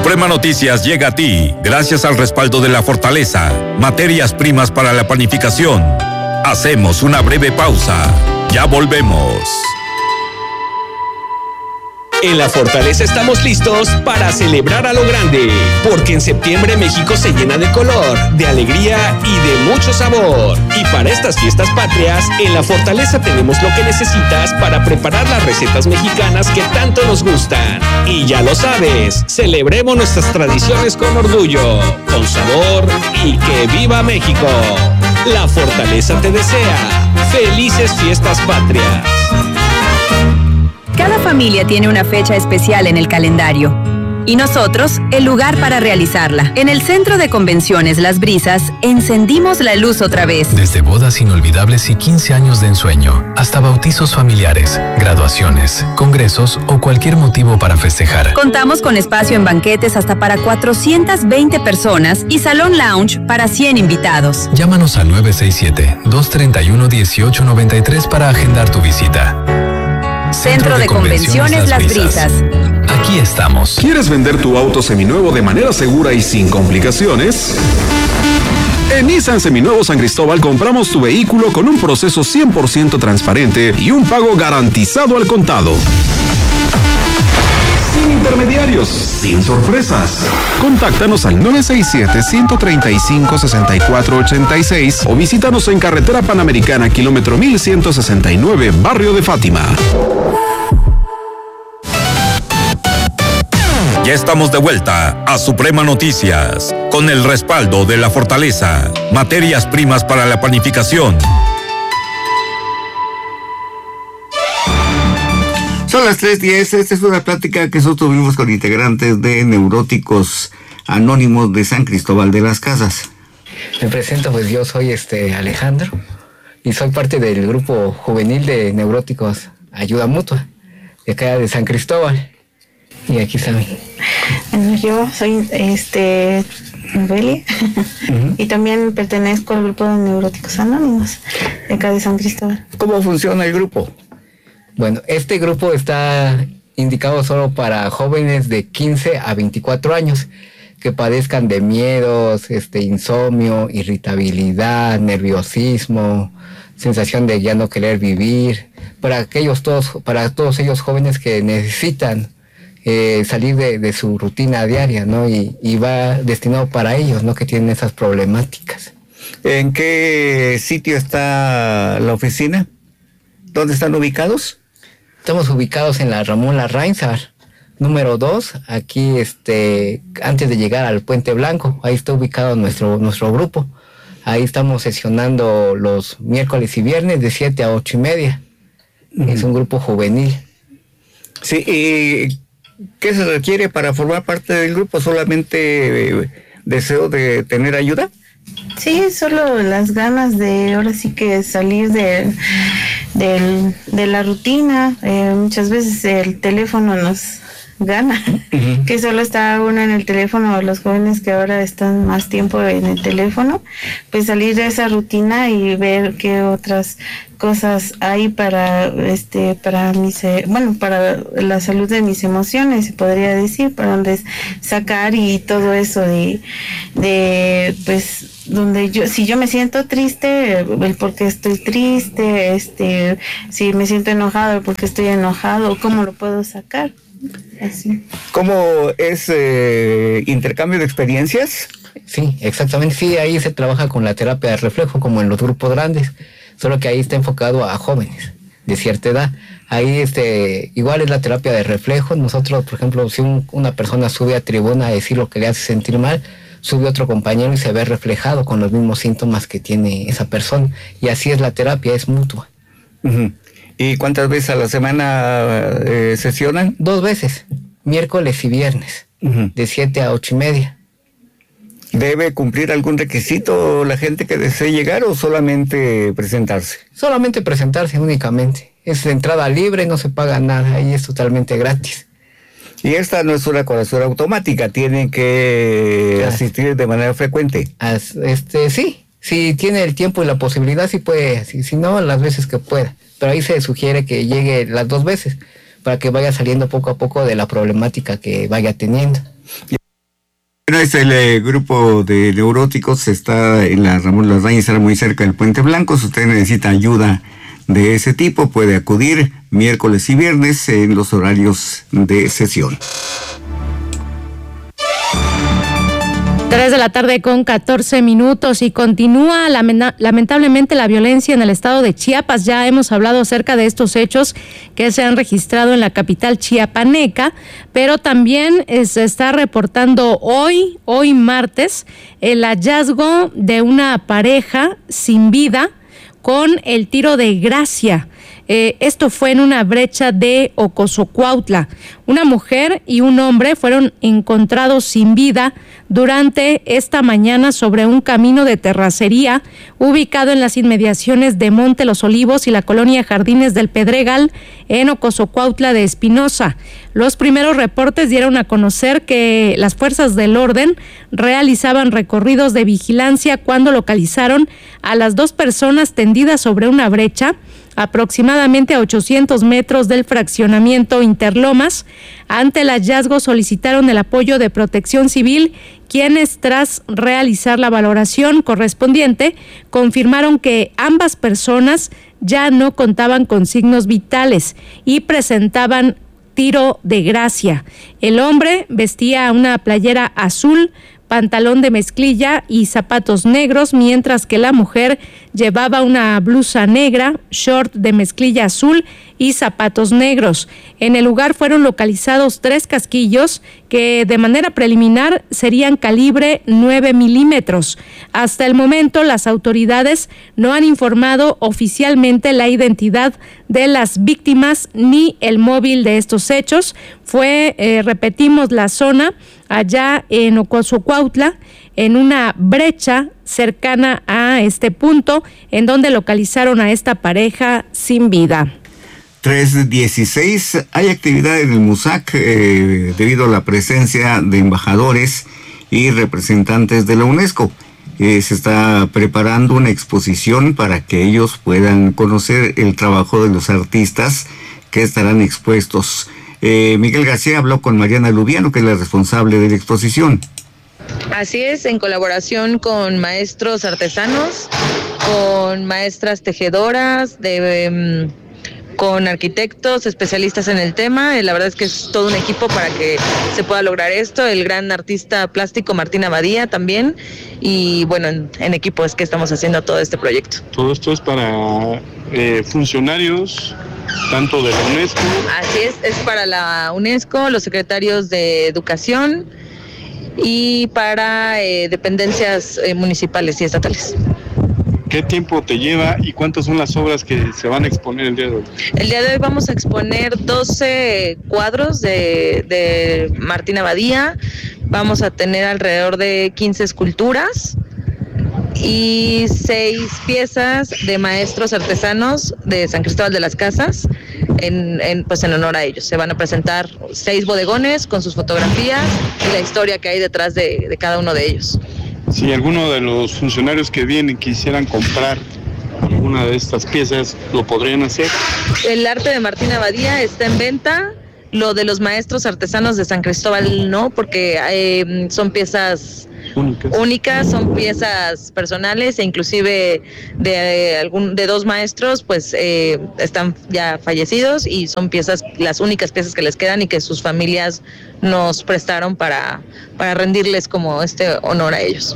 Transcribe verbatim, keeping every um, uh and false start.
Suprema Noticias llega a ti gracias al respaldo de La Fortaleza, materias primas para la panificación. Hacemos una breve pausa. Ya volvemos. En La Fortaleza estamos listos para celebrar a lo grande, porque en septiembre México se llena de color, de alegría y de mucho sabor. Y para estas fiestas patrias, en La Fortaleza tenemos lo que necesitas para preparar las recetas mexicanas que tanto nos gustan. Y ya lo sabes, celebremos nuestras tradiciones con orgullo, con sabor y que viva México. La Fortaleza te desea felices fiestas patrias. Cada familia tiene una fecha especial en el calendario y nosotros el lugar para realizarla. En el Centro de Convenciones Las Brisas encendimos la luz otra vez. Desde bodas inolvidables y quince años de ensueño, hasta bautizos familiares, graduaciones, congresos o cualquier motivo para festejar. Contamos con espacio en banquetes hasta para cuatrocientas veinte personas y salón lounge para cien invitados. Llámanos al nueve seis siete, dos tres uno, uno ocho nueve tres para agendar tu visita. Centro de Convenciones Las Brisas. Aquí estamos. ¿Quieres vender tu auto seminuevo de manera segura y sin complicaciones? En Nissan Seminuevo San Cristóbal compramos tu vehículo con un proceso cien por ciento transparente y un pago garantizado al contado. Sin intermediarios, sin sorpresas. Contáctanos al nueve seis siete, uno tres cinco, seis cuatro ocho seis o visítanos en Carretera Panamericana, kilómetro mil ciento sesenta y nueve, Barrio de Fátima. Ya estamos de vuelta a Suprema Noticias, con el respaldo de La Fortaleza, materias primas para la panificación. Son las tres diez, esta es una plática que nosotros tuvimos con integrantes de Neuróticos Anónimos de San Cristóbal de las Casas. Me presento, pues yo soy este Alejandro y soy parte del grupo juvenil de Neuróticos Ayuda Mutua, de acá de San Cristóbal. Y aquí está mi... Bueno, yo soy este Novelia uh-huh. y también pertenezco al grupo de Neuróticos Anónimos de acá de San Cristóbal. ¿Cómo funciona el grupo? Bueno, este grupo está indicado solo para jóvenes de quince a veinticuatro años que padezcan de miedos, este, insomnio, irritabilidad, nerviosismo, sensación de ya no querer vivir, para aquellos todos, para todos ellos jóvenes que necesitan eh, salir de, de su rutina diaria, ¿no? Y, y va destinado para ellos, ¿no? Que tienen esas problemáticas. ¿En qué sitio está la oficina? ¿Dónde están ubicados? Estamos ubicados en la Ramón Larrainzar, número dos, aquí este, antes de llegar al Puente Blanco. Ahí está ubicado nuestro, nuestro grupo. Ahí estamos sesionando los miércoles y viernes de siete a ocho y media. Uh-huh. Es un grupo juvenil. Sí, ¿y qué se requiere para formar parte del grupo? ¿Solamente eh, deseo de tener ayuda? Sí, solo las ganas de ahora sí que salir de, de, de la rutina. Eh, muchas veces el teléfono nos gana, uh-huh. que solo está uno en el teléfono, los jóvenes que ahora están más tiempo en el teléfono, pues salir de esa rutina y ver qué otras cosas hay para este para mis bueno para la salud de mis emociones, se podría decir, para donde sacar y todo eso de de pues donde yo si yo me siento triste, el por qué estoy triste, este si me siento enojado, el por qué estoy enojado, cómo lo puedo sacar. Así. ¿Cómo es eh, intercambio de experiencias? Sí, exactamente, sí, ahí se trabaja con la terapia de reflejo como en los grupos grandes, solo que ahí está enfocado a jóvenes de cierta edad. Ahí este igual es la terapia de reflejo. Nosotros, por ejemplo, si un, una persona sube a tribuna a decir lo que le hace sentir mal, sube otro compañero y se ve reflejado con los mismos síntomas que tiene esa persona. Y así es la terapia, es mutua. Uh-huh. ¿Y cuántas veces a la semana eh, sesionan? Dos veces, miércoles y viernes, uh-huh. de siete a ocho y media. ¿Debe cumplir algún requisito la gente que desee llegar o solamente presentarse? Solamente presentarse únicamente. Es de entrada libre, no se paga nada y es totalmente gratis. Y esta no es una corazón automática, tienen que claro. asistir de manera frecuente. As, este, sí, si tiene el tiempo y la posibilidad, sí puede, si, si no, las veces que pueda. Pero ahí se sugiere que llegue las dos veces para que vaya saliendo poco a poco de la problemática que vaya teniendo. Bueno, es el eh, grupo de neuróticos, está en la Ramón Larrañaga, está muy cerca del Puente Blanco. Si usted necesita ayuda de ese tipo, puede acudir miércoles y viernes en los horarios de sesión. tres de la tarde con catorce minutos y continúa lamentablemente la violencia en el estado de Chiapas. Ya hemos hablado acerca de estos hechos que se han registrado en la capital chiapaneca, pero también se está reportando hoy, hoy martes, el hallazgo de una pareja sin vida con el tiro de gracia. Eh, esto fue en una brecha de Ocosocuautla. Una mujer y un hombre fueron encontrados sin vida durante esta mañana sobre un camino de terracería ubicado en las inmediaciones de Monte Los Olivos y la colonia Jardines del Pedregal en Ocosocuautla de Espinosa. Los primeros reportes dieron a conocer que las fuerzas del orden realizaban recorridos de vigilancia cuando localizaron a las dos personas tendidas sobre una brecha aproximadamente a ochocientos metros del fraccionamiento Interlomas. Ante el hallazgo solicitaron el apoyo de Protección Civil, quienes tras realizar la valoración correspondiente confirmaron que ambas personas ya no contaban con signos vitales y presentaban tiro de gracia. El hombre vestía una playera azul, pantalón de mezclilla y zapatos negros, mientras que la mujer llevaba una blusa negra, short de mezclilla azul y zapatos negros. En el lugar fueron localizados tres casquillos que de manera preliminar serían calibre nueve milímetros. Hasta el momento las autoridades no han informado oficialmente la identidad de las víctimas ni el móvil de estos hechos. Fue, eh, repetimos, la zona allá en Ocosocuautla, en una brecha cercana a este punto, en donde localizaron a esta pareja sin vida. tres dieciséis, hay actividad en el MUSAC eh, debido a la presencia de embajadores y representantes de la UNESCO. Eh, se está preparando una exposición para que ellos puedan conocer el trabajo de los artistas que estarán expuestos. Eh, Miguel García habló con Mariana Lubiano, que es la responsable de la exposición. Así es, en colaboración con maestros artesanos, con maestras tejedoras, de, um, con arquitectos, especialistas en el tema. La verdad es que es todo un equipo para que se pueda lograr esto. El gran artista plástico Martín Abadía también. Y bueno, en, en equipo es que estamos haciendo todo este proyecto. Todo esto es para eh, funcionarios, tanto de la UNESCO. Así es, es para la UNESCO, los secretarios de Educación y para eh, dependencias eh, municipales y estatales. ¿Qué tiempo te lleva y cuántas son las obras que se van a exponer el día de hoy? El día de hoy vamos a exponer doce cuadros de, de Martín Abadía, vamos a tener alrededor de quince esculturas y seis piezas de maestros artesanos de San Cristóbal de las Casas, en, en, pues en honor a ellos. Se van a presentar seis bodegones con sus fotografías y la historia que hay detrás de, de cada uno de ellos. Si alguno de los funcionarios que vienen quisieran comprar alguna de estas piezas, ¿lo podrían hacer? El arte de Martín Abadía está en venta. Lo de los maestros artesanos de San Cristóbal no, porque eh, son piezas únicas. únicas, son piezas personales e inclusive de eh, algún de dos maestros pues eh, están ya fallecidos y son piezas, las únicas piezas que les quedan y que sus familias nos prestaron para, para rendirles como este honor a ellos.